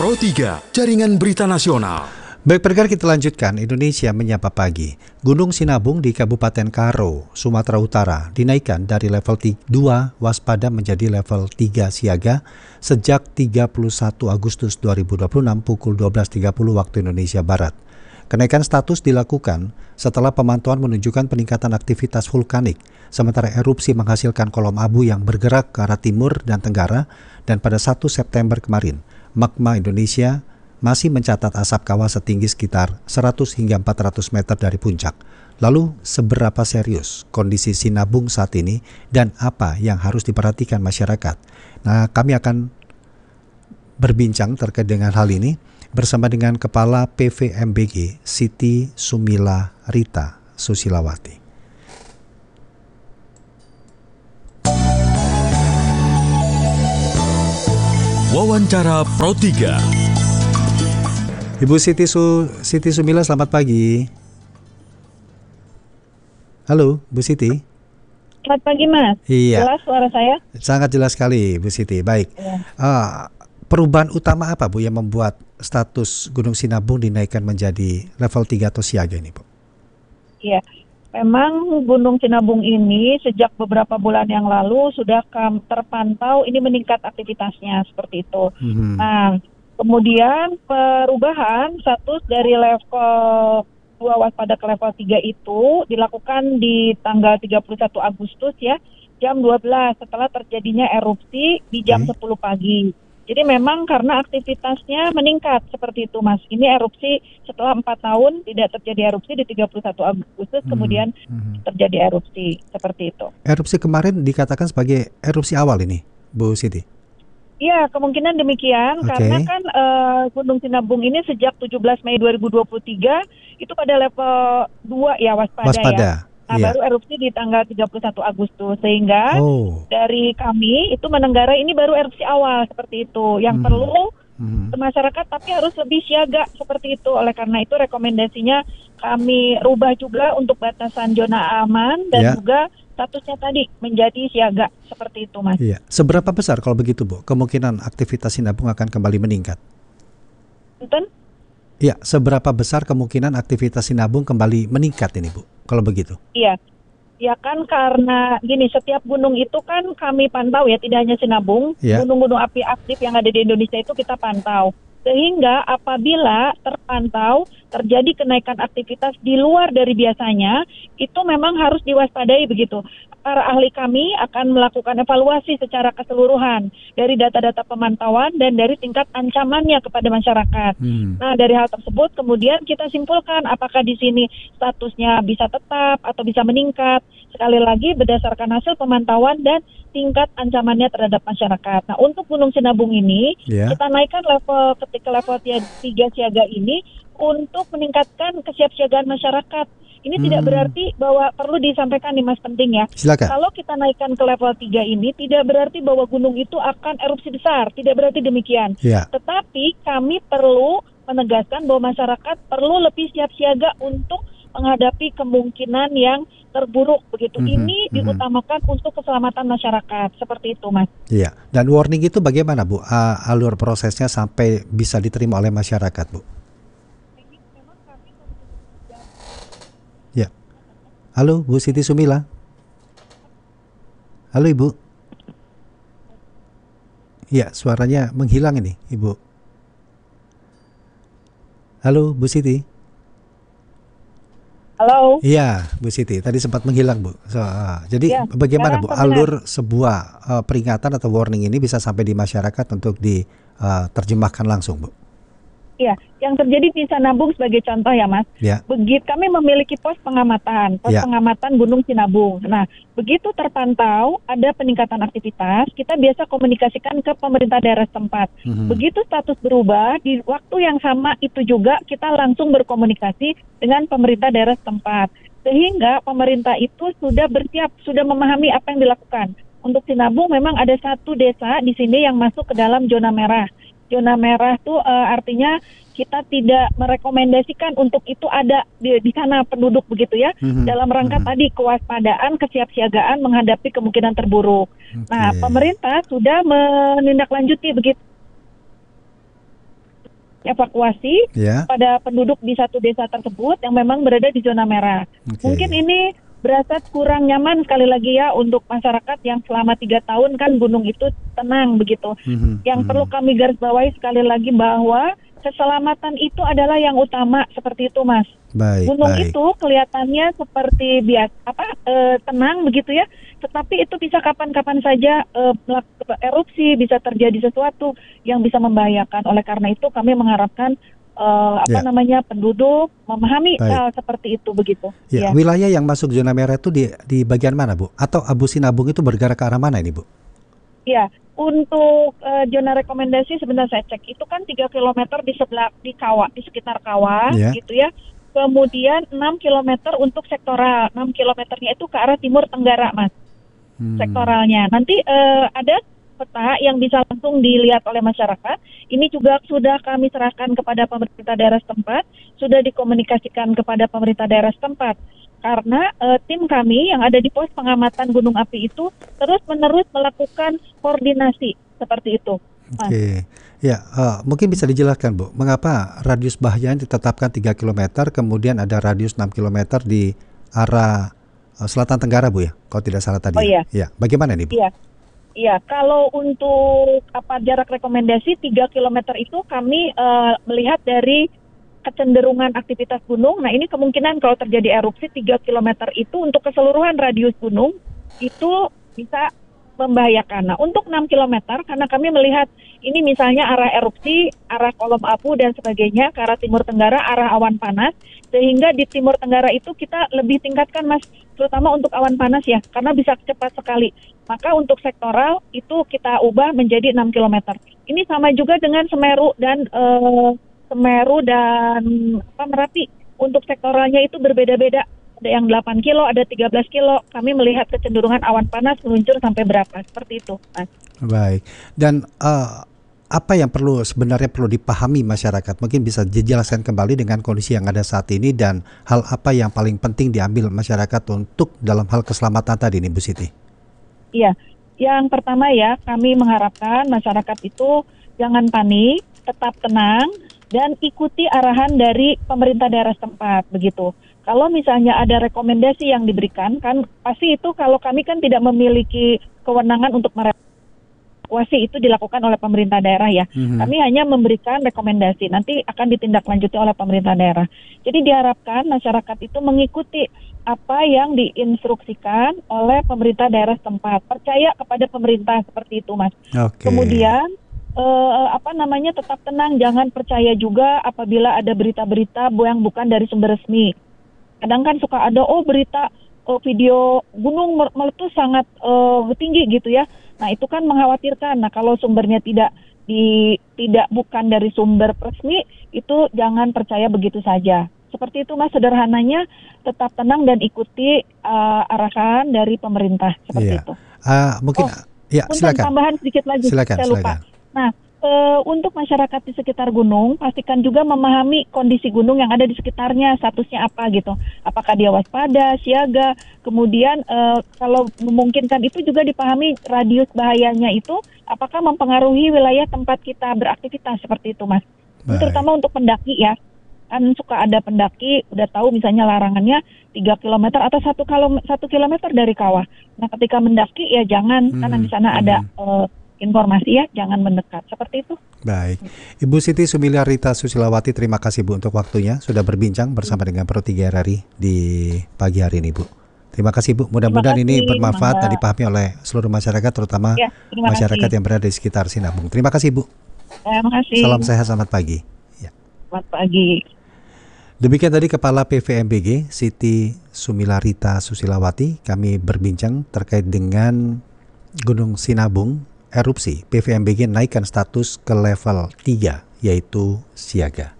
Pro 3, Jaringan Berita Nasional. Baik pendengar, kita lanjutkan Indonesia Menyapa Pagi. Gunung Sinabung di Kabupaten Karo, Sumatera Utara dinaikkan dari level 2 waspada menjadi level 3 siaga sejak 31 Agustus 2026 pukul 12.30 waktu Indonesia Barat. Kenaikan status dilakukan setelah pemantauan menunjukkan peningkatan aktivitas vulkanik, sementara erupsi menghasilkan kolom abu yang bergerak ke arah timur dan tenggara, dan pada 1 September kemarin, Magma Indonesia masih mencatat asap kawah setinggi sekitar 100 hingga 400 meter dari puncak. Lalu, seberapa serius kondisi Sinabung saat ini dan apa yang harus diperhatikan masyarakat? Nah, kami akan berbincang terkait dengan hal ini bersama dengan Kepala PVMBG Siti Sumila Rita Susilawati. Wawancara Pro 3. Ibu Siti Sumila, selamat pagi. Halo, Bu Siti. Selamat pagi, Mas. Iya. Jelas suara saya? Sangat jelas sekali, Bu Siti. Baik. Ya. Perubahan utama apa, Bu, yang membuat status Gunung Sinabung dinaikkan menjadi level 3 atau siaga ini, Bu? Iya. Memang Gunung Sinabung ini sejak beberapa bulan yang lalu sudah terpantau ini meningkat aktivitasnya seperti itu. Nah, kemudian perubahan status dari level 2 waspada ke level 3 itu dilakukan di tanggal 31 Agustus ya, jam 12 setelah terjadinya erupsi di jam 10 pagi. Jadi memang karena aktivitasnya meningkat seperti itu, Mas. Ini erupsi setelah 4 tahun tidak terjadi erupsi di 31 Agustus, kemudian terjadi erupsi seperti itu. Erupsi kemarin dikatakan sebagai erupsi awal ini, Bu Siti? Iya, kemungkinan demikian, karena kan Gunung Sinabung ini sejak 17 Mei 2023 itu pada level 2 ya waspada. Ya. Nah, baru erupsi di tanggal 31 Agustus, sehingga dari kami itu menenggarai ini baru erupsi awal seperti itu. Yang perlu masyarakat tapi harus lebih siaga seperti itu. Oleh karena itu rekomendasinya kami rubah juga untuk batasan zona aman dan juga statusnya tadi menjadi siaga seperti itu, Mas. Iya. Seberapa besar kalau begitu, Bu, kemungkinan aktivitas Sinabung akan kembali meningkat? Punten? Iya, seberapa besar kemungkinan aktivitas Sinabung kembali meningkat ini, Bu, kalau begitu? Iya. Ya kan karena gini, setiap gunung itu kan kami pantau ya, tidak hanya Sinabung, gunung-gunung api aktif yang ada di Indonesia itu kita pantau. Sehingga apabila terpantau terjadi kenaikan aktivitas di luar dari biasanya, itu memang harus diwaspadai begitu. Para ahli kami akan melakukan evaluasi secara keseluruhan dari data-data pemantauan dan dari tingkat ancamannya kepada masyarakat. Nah, dari hal tersebut kemudian kita simpulkan apakah di sini statusnya bisa tetap atau bisa meningkat. Sekali lagi berdasarkan hasil pemantauan dan tingkat ancamannya terhadap masyarakat. Nah, untuk Gunung Sinabung ini kita naikkan level ketika level 3 siaga ini untuk meningkatkan kesiapsiagaan masyarakat. Ini tidak berarti bahwa perlu disampaikan nih, Mas, penting ya. Silakan. Kalau kita naikkan ke level 3 ini tidak berarti bahwa gunung itu akan erupsi besar, tidak berarti demikian. Tetapi kami perlu menegaskan bahwa masyarakat perlu lebih siap siaga untuk menghadapi kemungkinan yang terburuk begitu. Ini diutamakan untuk keselamatan masyarakat, seperti itu, Mas. Iya. Dan warning itu bagaimana, Bu? Alur prosesnya sampai bisa diterima oleh masyarakat, Bu? Ya. Halo, Bu Siti Sumila. Halo, Ibu. Iya, suaranya menghilang ini, Ibu. Halo, Bu Siti. Halo. Iya, Bu Siti. Tadi sempat menghilang, Bu. Jadi bagaimana, Bu, alur sebuah peringatan atau warning ini bisa sampai di masyarakat untuk diterjemahkan langsung, Bu? Iya, yang terjadi di Sinabung sebagai contoh ya, Mas. Begitu kami memiliki pos pengamatan Gunung Sinabung. Nah, begitu terpantau ada peningkatan aktivitas, kita biasa komunikasikan ke pemerintah daerah setempat. Begitu status berubah, di waktu yang sama itu juga kita langsung berkomunikasi dengan pemerintah daerah setempat. Sehingga pemerintah itu sudah bersiap, sudah memahami apa yang dilakukan. Untuk Sinabung memang ada satu desa di sini yang masuk ke dalam zona merah. Zona merah itu artinya kita tidak merekomendasikan untuk itu ada di sana penduduk begitu ya. Dalam rangka tadi kewaspadaan, kesiapsiagaan menghadapi kemungkinan terburuk. Nah, pemerintah sudah menindaklanjuti begitu evakuasi Ya. pada penduduk di satu desa tersebut yang memang berada di zona merah. Oke. Mungkin ini berasa kurang nyaman sekali lagi ya untuk masyarakat yang selama 3 tahun kan gunung itu tenang begitu. Yang perlu kami garis bawahi sekali lagi bahwa keselamatan itu adalah yang utama, seperti itu Mas. Baik, Gunung baik. itu kelihatannya seperti tenang begitu ya, tetapi itu bisa kapan-kapan saja erupsi, bisa terjadi sesuatu yang bisa membahayakan. Oleh karena itu kami mengharapkan penduduk memahami hal seperti itu begitu. Ya, wilayah yang masuk zona merah itu di bagian mana, Bu? Atau Abu Sinabung itu bergerak ke arah mana ini, Bu? Ya, untuk zona rekomendasi sebentar saya cek, itu kan 3 km di sekitar kawah gitu ya. Kemudian 6 km untuk sektoral, 6 kilometernya itu ke arah timur tenggara, Mas. Sektoralnya. Nanti ada peta yang bisa langsung dilihat oleh masyarakat. Ini juga sudah kami serahkan kepada pemerintah daerah setempat, sudah dikomunikasikan kepada pemerintah daerah setempat. Karena tim kami yang ada di pos pengamatan gunung api itu terus-menerus melakukan koordinasi seperti itu. Oke. Ya, mungkin bisa dijelaskan, Bu, mengapa radius bahayanya ditetapkan 3 km, kemudian ada radius 6 km di arah selatan tenggara, Bu ya? Kalau tidak salah tadi. Oh iya. Ya, bagaimana nih, Bu? Iya, kalau untuk jarak rekomendasi 3 km itu kami melihat dari kecenderungan aktivitas gunung. Nah, ini kemungkinan kalau terjadi erupsi 3 km itu untuk keseluruhan radius gunung itu bisa membahayakan. Nah, untuk 6 km karena kami melihat ini misalnya arah erupsi, arah kolom abu dan sebagainya ke arah timur tenggara, arah awan panas, sehingga di timur tenggara itu kita lebih tingkatkan, Mas, terutama untuk awan panas ya, karena bisa cepat sekali. Maka untuk sektoral itu kita ubah menjadi 6 km. Ini sama juga dengan Semeru dan Merapi. Untuk sektoralnya itu berbeda-beda. Ada yang 8 kilo, ada 13 kilo. Kami melihat kecenderungan awan panas meluncur sampai berapa, seperti itu, Mas. Baik. Dan apa yang sebenarnya perlu dipahami masyarakat? Mungkin bisa dijelaskan kembali dengan kondisi yang ada saat ini dan hal apa yang paling penting diambil masyarakat untuk dalam hal keselamatan tadi nih, Bu Siti? Iya, yang pertama ya, kami mengharapkan masyarakat itu jangan panik, tetap tenang, dan ikuti arahan dari pemerintah daerah setempat, begitu. Kalau misalnya ada rekomendasi yang diberikan, kan pasti itu kalau kami kan tidak memiliki kewenangan untuk evakuasi, itu dilakukan oleh pemerintah daerah ya. Kami hanya memberikan rekomendasi, nanti akan ditindaklanjuti oleh pemerintah daerah. Jadi diharapkan masyarakat itu mengikuti apa yang diinstruksikan oleh pemerintah daerah setempat. Percaya kepada pemerintah, seperti itu, Mas. Okay. Kemudian tetap tenang, jangan percaya juga apabila ada berita-berita yang bukan dari sumber resmi. Kadang kan suka ada berita video gunung meletus sangat tinggi gitu ya. Nah, itu kan mengkhawatirkan. Nah, kalau sumbernya tidak bukan dari sumber resmi, itu jangan percaya begitu saja. Seperti itu, Mas, sederhananya tetap tenang dan ikuti arahan dari pemerintah, seperti itu. Silakan. Tambahan sedikit lagi, saya lupa. Nah, untuk masyarakat di sekitar gunung, pastikan juga memahami kondisi gunung yang ada di sekitarnya, statusnya apa gitu. Apakah dia waspada, siaga, kemudian kalau memungkinkan itu juga dipahami radius bahayanya itu, apakah mempengaruhi wilayah tempat kita beraktivitas, seperti itu, Mas. Terutama untuk pendaki ya, kan suka ada pendaki, udah tahu misalnya larangannya 3 km atau 1 km dari kawah. Nah, ketika mendaki ya jangan, karena di sana ada informasi ya, jangan mendekat, seperti itu. Baik, Ibu Siti Sumilarita Susilawati, terima kasih Bu untuk waktunya sudah berbincang bersama dengan Pro 3 RRI di pagi hari ini, Bu. Terima kasih, Bu. Mudah-mudahan ini bermanfaat dan dipahami oleh seluruh masyarakat, terutama masyarakat yang berada di sekitar Sinabung. Terima kasih, Bu. Terima kasih. Salam sehat, selamat pagi. Selamat pagi. Demikian tadi Kepala PVMBG Siti Sumilarita Susilawati. Kami berbincang terkait dengan Gunung Sinabung erupsi. PVMBG naikkan status ke level 3 yaitu siaga.